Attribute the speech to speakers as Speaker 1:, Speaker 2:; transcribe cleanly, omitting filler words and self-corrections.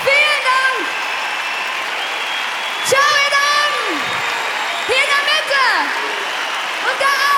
Speaker 1: Vielen Dank. Ciao, ihr Damen. Hier in der Mitte. Und da